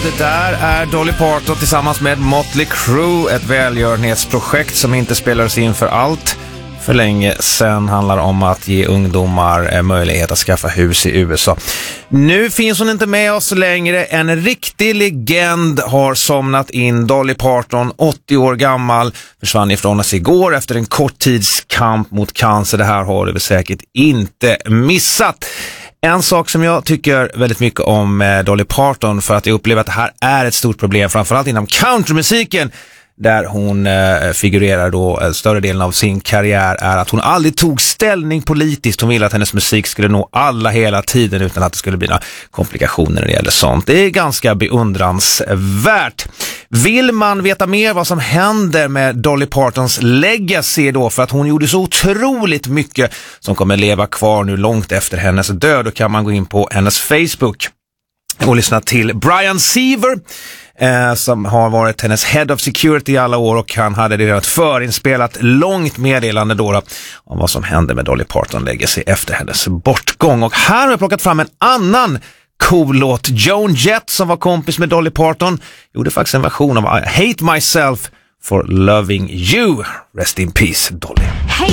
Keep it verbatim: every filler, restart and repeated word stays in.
det där är Dolly Parton tillsammans med Motley Crue, ett välgörenhetsprojekt som inte spelades in för allt för länge sedan. Handlar om att ge ungdomar möjlighet att skaffa hus i U S A. Nu finns hon inte med oss längre. En riktig legend har somnat in. Dolly Parton, åttio år gammal, försvann ifrån oss igår efter en kort tids kamp mot cancer. Det här har du väl säkert inte missat. En sak som jag tycker väldigt mycket om Dolly Parton, för att jag upplever att det här är ett stort problem, framförallt inom countrymusiken, där hon eh, figurerar då eh, större delen av sin karriär, är att hon aldrig tog ställning politiskt. Hon ville att hennes musik skulle nå alla hela tiden utan att det skulle bli några komplikationer när det gäller sånt. Det är ganska beundransvärt. Vill man veta mer vad som händer med Dolly Partons legacy då, för att hon gjorde så otroligt mycket som kommer leva kvar nu långt efter hennes död, då kan man gå in på hennes Facebook och lyssna till Brian Seaver, eh, som har varit hennes head of security i alla år, och han hade det redan förinspelat långt meddelande då, då om vad som hände med Dolly Parton legacy efter hennes bortgång. Och här har jag plockat fram en annan cool låt. Joan Jett, som var kompis med Dolly Parton, gjorde faktiskt en version av I Hate Myself for Loving You. Rest in peace, Dolly.